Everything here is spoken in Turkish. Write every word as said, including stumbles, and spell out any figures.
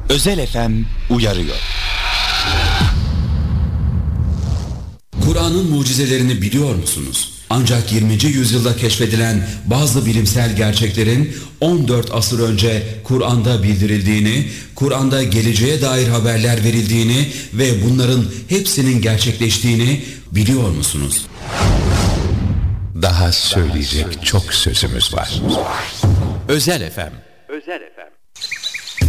Özel F M uyarıyor. Kur'an'ın mucizelerini biliyor musunuz? Ancak yirminci yüzyılda keşfedilen bazı bilimsel gerçeklerin on dört asır önce Kur'an'da bildirildiğini, Kur'an'da geleceğe dair haberler verildiğini ve bunların hepsinin gerçekleştiğini biliyor musunuz? Daha söyleyecek çok sözümüz var. Özel F M